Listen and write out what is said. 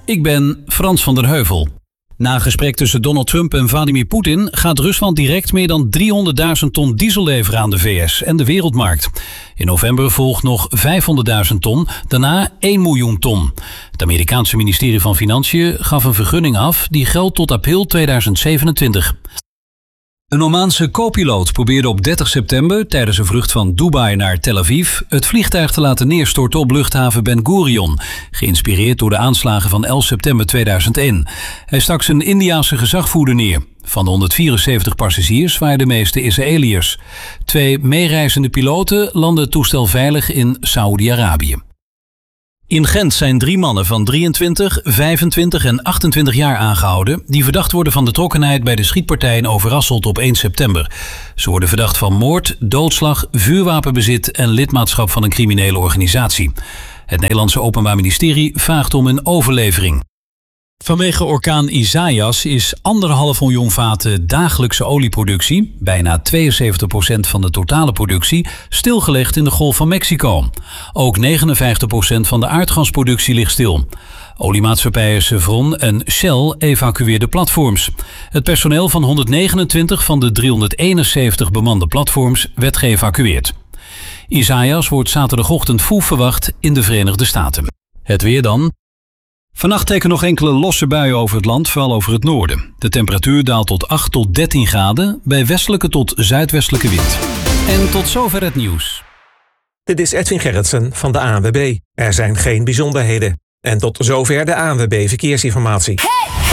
Ik ben Frans van der Heuvel. Na een gesprek tussen Donald Trump en Vladimir Poetin gaat Rusland direct meer dan 300.000 ton diesel leveren aan de VS en de wereldmarkt. In november volgt nog 500.000 ton, daarna 1 miljoen ton. Het Amerikaanse ministerie van Financiën gaf een vergunning af die geldt tot april 2027. Een Omaanse co-piloot probeerde op 30 september tijdens een vlucht van Dubai naar Tel Aviv het vliegtuig te laten neerstorten op luchthaven Ben Gurion, geïnspireerd door de aanslagen van 11 september 2001. Hij stak zijn Indiase gezagvoerder neer. Van de 174 passagiers waren de meeste Israëliërs. 2 meereizende piloten landden het toestel veilig in Saoedi-Arabië. In Gent zijn 3 mannen van 23, 25 en 28 jaar aangehouden die verdacht worden van betrokkenheid bij de schietpartij in Overasselt op 1 september. Ze worden verdacht van moord, doodslag, vuurwapenbezit en lidmaatschap van een criminele organisatie. Het Nederlandse Openbaar Ministerie vraagt om een overlevering. Vanwege orkaan Isaias is 1,5 miljoen vaten dagelijkse olieproductie, bijna 72% van de totale productie, stilgelegd in de Golf van Mexico. Ook 59% van de aardgasproductie ligt stil. Oliemaatschappijen Chevron en Shell evacueerden platforms. Het personeel van 129 van de 371 bemande platforms werd geëvacueerd. Isaias wordt zaterdagochtend vroeg verwacht in de Verenigde Staten. Het weer dan. Vannacht trekken nog enkele losse buien over het land, vooral over het noorden. De temperatuur daalt tot 8 tot 13 graden bij westelijke tot zuidwestelijke wind. En tot zover het nieuws. Dit is Edwin Gerritsen van de ANWB. Er zijn geen bijzonderheden. En tot zover de ANWB Verkeersinformatie.